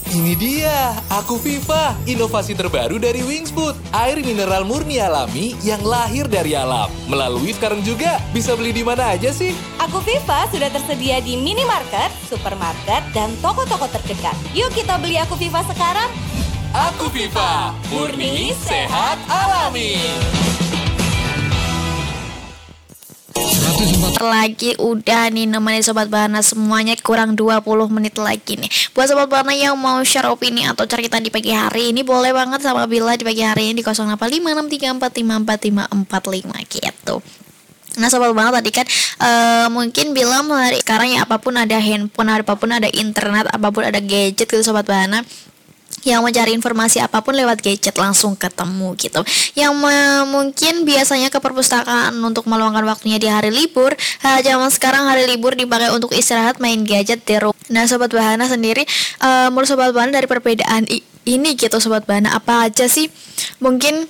Ini dia, Aku Viva, inovasi terbaru dari Wings Food. Air mineral murni alami yang lahir dari alam. Melalui sekarang juga, bisa beli di mana aja sih? Aku Viva sudah tersedia di minimarket, supermarket, dan toko-toko terdekat. Yuk kita beli Aku Viva sekarang. Aku Viva, murni, sehat, alami. Lagi udah nih nemenin Sobat Bahana semuanya, kurang 20 menit lagi nih. Buat Sobat Bahana yang mau share opini atau cerita di pagi hari ini, boleh banget sama Bila di pagi hari ini di 085634554545 gitu. Nah Sobat Bahana tadi kan mungkin Bila hari sekarang ya, apapun ada handphone, apapun ada internet, apapun ada gadget gitu Sobat Bahana, yang mencari informasi apapun lewat gadget langsung ketemu gitu. Yang mungkin biasanya ke perpustakaan untuk meluangkan waktunya di hari libur, zaman sekarang hari libur dipakai untuk istirahat, main gadget di rumah. Nah Sobat Bahana sendiri, menurut Sobat Bahana dari perbedaan ini gitu Sobat Bahana, apa aja sih mungkin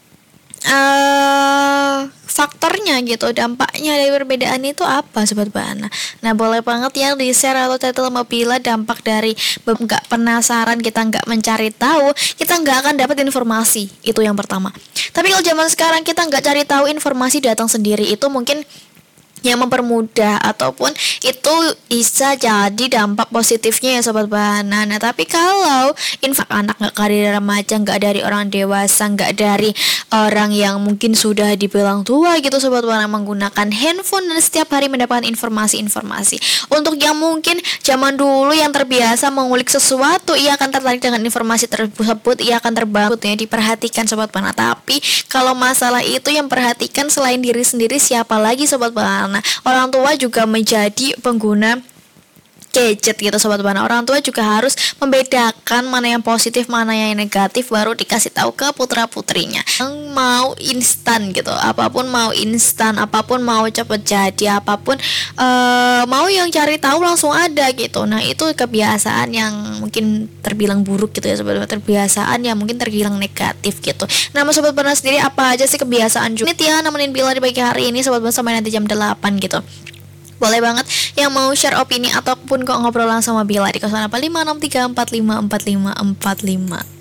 faktornya gitu, dampaknya dari perbedaan itu apa Sobat Bahana? Nah boleh banget ya di share atau title sama Bila dampak dari nggak penasaran, kita nggak mencari tahu, kita nggak akan dapat informasi, itu yang pertama. Tapi kalau zaman sekarang kita nggak cari tahu, informasi datang sendiri, itu mungkin yang mempermudah ataupun itu bisa jadi dampak positifnya ya Sobat Bahana. Nah tapi kalau info anak nggak dari remaja, nggak dari orang dewasa, nggak dari orang yang mungkin sudah dibilang tua gitu Sobat Bahana, menggunakan handphone dan setiap hari mendapatkan informasi-informasi. Untuk yang mungkin zaman dulu yang terbiasa mengulik sesuatu, ia akan tertarik dengan informasi tersebut, ia akan terbangun ya, diperhatikan Sobat Bahana. Tapi kalau masalah itu yang perhatikan selain diri sendiri, siapa lagi Sobat Bahana? Orang tua juga menjadi pengguna gadget gitu Sobat Bahana. Orang tua juga harus membedakan mana yang positif, mana yang negatif, baru dikasih tahu ke putra-putrinya. Yang mau instan gitu, apapun mau instan, apapun mau cepet jadi, apapun mau yang cari tahu langsung ada gitu. Nah itu kebiasaan yang mungkin terbilang buruk gitu ya Sobat Bahana, kebiasaan yang mungkin terbilang negatif gitu. Nah Sobat Bahana sendiri, apa aja sih kebiasaan juga? Ini ya nemenin Bila di pagi hari ini Sobat Bahana sampai nanti jam 8 gitu. Boleh banget yang mau share opini ataupun kok ngobrol langsung sama Bila di 085634554545.